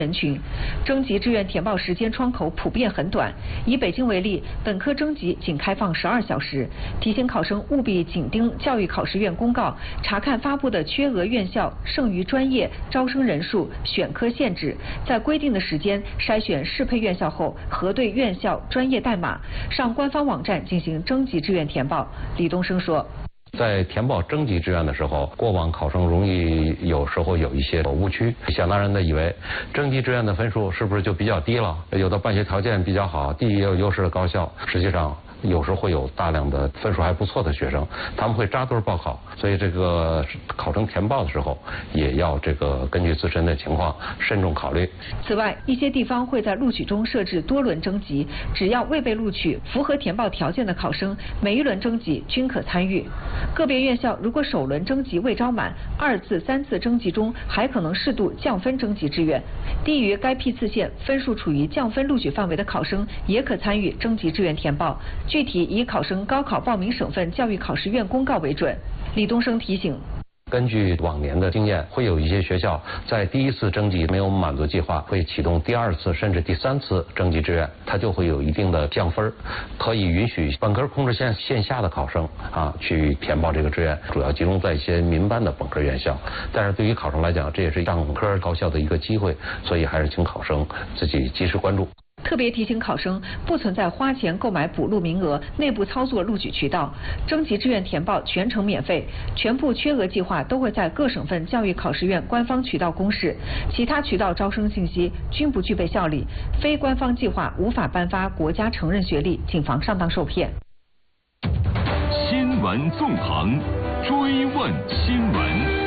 人群，征集志愿填报时间窗口普遍很短。以北京为例，本科征集仅开放12小时。提醒考生务必紧盯教育考试院公告，查看发布的缺额院校、剩余专业、招生人数、选科限制，在规定的时间筛选适配院校后，核对院校专业代码，上官方网站进行征集志愿填报。李东升说。 在填报征集志愿的时候，过往考生容易有时候有一些误区，想当然的以为征集志愿的分数是不是就比较低了？有的办学条件比较好、地理也有优势的高校，实际上有时会有大量的分数还不错的学生，他们会扎堆报考，所以这个考生填报的时候也要根据自身的情况慎重考虑。 此外，一些地方会在录取中设置多轮征集，只要未被录取、符合填报条件的考生，每一轮征集均可参与。个别院校如果首轮征集未招满，2次、3次征集中还可能适度降分征集志愿。低于该批次线分数处于降分录取范围的考生，也可参与征集志愿填报。具体以考生高考报名省份教育考试院公告为准。李东升提醒。 根据往年的经验，会有一些学校在第1次征集没有满足计划，会启动第2次甚至第3次征集志愿，它就会有一定的降分，可以允许本科控制线下的考生去填报这个志愿，主要集中在一些民办的本科院校。但是对于考生来讲，这也是上科高校的一个机会，所以还是请考生自己及时关注。 特别提醒考生，不存在花钱购买补录名额、内部操作录取渠道。征集志愿填报全程免费，全部缺额计划都会在各省份教育考试院官方渠道公示，其他渠道招生信息均不具备效力。非官方计划无法颁发国家承认学历，谨防上当受骗。 新闻纵横，追问新闻。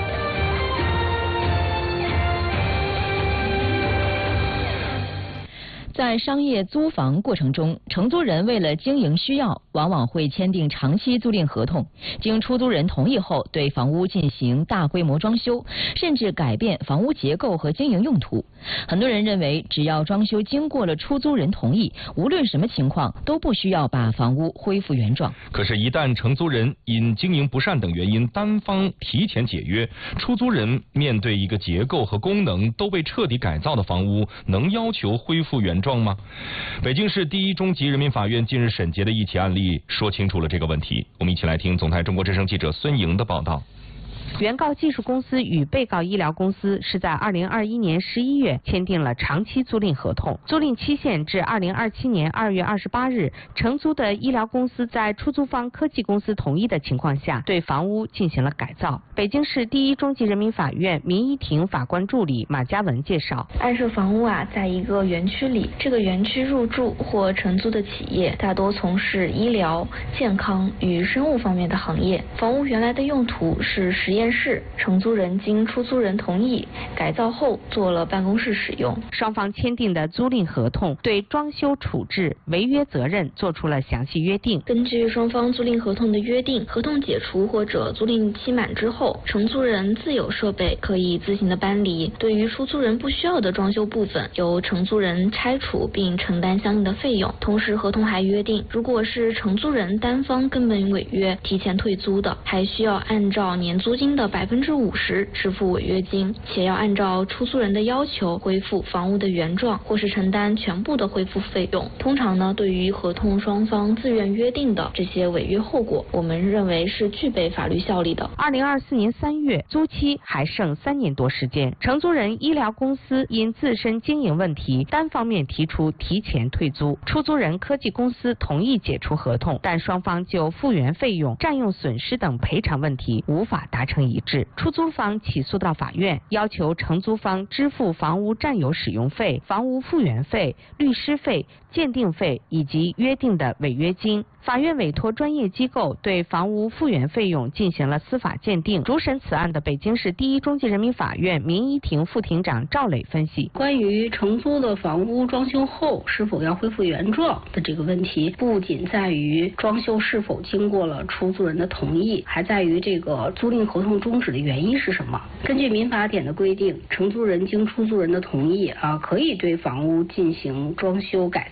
在商业租房过程中，承租人为了经营需要，往往会签订长期租赁合同，经出租人同意后，对房屋进行大规模装修，甚至改变房屋结构和经营用途。很多人认为，只要装修经过了出租人同意，无论什么情况都不需要把房屋恢复原状。 可是，一旦承租人因经营不善等原因单方提前解约，出租人面对一个结构和功能都被彻底改造的房屋，能要求恢复原状吗？北京市第一中级人民法院近日审结的一起案例说清楚了这个问题。我们一起来听总台中国之声记者孙莹的报道。 原告技术公司与被告医疗公司是在2021年11月签订了长期租赁合同，租赁期限至2027年2月28日。承租的医疗公司在出租方科技公司同意的情况下，对房屋进行了改造。北京市第一中级人民法院民一庭法官助理马嘉文介绍， 案涉房屋在一个园区里，这个园区入住或承租的企业大多从事医疗、健康与生物方面的行业。房屋原来的用途是实验室，承租人经出租人同意改造后做了办公室使用。 双方签订的租赁合同对装修处置、违约责任做出了详细约定。 根据双方租赁合同的约定，合同解除或者租赁期满之后，承租人自有设备可以自行的搬离，对于出租人不需要的装修部分，由承租人拆除并承担相应的费用。同时，合同还约定，如果是承租人单方根本违约提前退租的，还需要按照年租金的50%支付违约金，且要按照出租人的要求恢复房屋的原状，或是承担全部的恢复费用。通常呢，对于合同双方自愿约定的这些违约后果，我们认为是具备法律效力的。 2024年3月，租期还剩3年多时间，承租人医疗公司因自身经营问题，单方面提出提前退租，出租人科技公司同意解除合同，但双方就复原费用、占用损失等赔偿问题无法达成一致。出租方起诉到法院，要求承租方支付房屋占有使用费、房屋复原费、律师费、鉴定费以及约定的违约金。法院委托专业机构对房屋复原费用进行了司法鉴定。主审此案的北京市第一中级人民法院民一庭副庭长赵磊分析， 关于承租的房屋装修后是否要恢复原状的这个问题，不仅在于装修是否经过了出租人的同意，还在于这个租赁合同终止的原因是什么。根据民法典的规定，承租人经出租人的同意可以对房屋进行装修改造。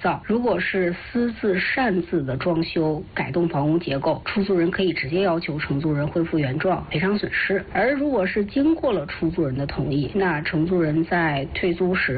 到，如果是私自擅自的装修改动房屋结构，出租人可以直接要求承租人恢复原状赔偿损失。而如果是经过了出租人的同意，那承租人在退租时